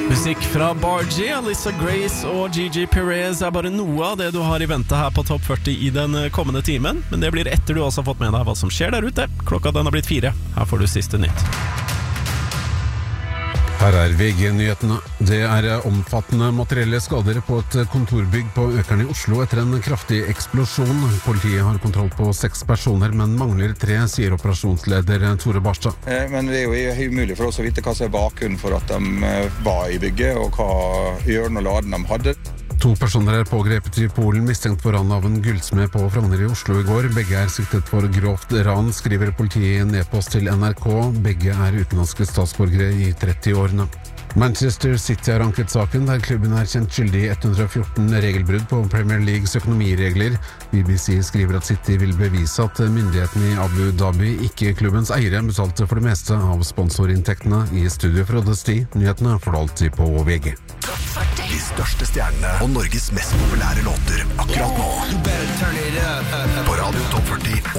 Musikk fra Bargie, Alyssa Grace og Gigi Perez bare noe av det du har I vente her på Topp 40 I den kommende timen, men det blir etter du også har fått med deg hva som skjer der ute. Klokka den har blitt 4. Her får du siste nytt. Her VG-nyhetene. Det omfattende materielle skader på et kontorbygg på Økern I Oslo etter en kraftig eksplosjon. Politiet har kontroll på 6 personer, men mangler 3, sier operasjonsleder Tore Barstad. Men det jo umulig for oss å vite hva som bakgrunnen for at de var I bygget, og hva hjørne og laden de hadde. 2 personer pågrepet I Polen, mistenkt for ran av en gullsmed på Frogner I Oslo I går. Begge siktet for grovt ran, skriver politiet I en e-post til NRK. Begge utenlandske statsborgere I 30-årene. Manchester City har anket saken, der klubben kjent skyldig I 114 regelbrudd på Premier Leagues økonomiregler. BBC skriver at City vil bevise at myndighetene I Abu Dhabi, ikke klubbens eiere, betalte for det meste av sponsorinntektene. I studio fra Sti, nyhetene får du alltid på VG. De største stjernene og Norges mest populære låter akkurat nå. På Radio Topp 40.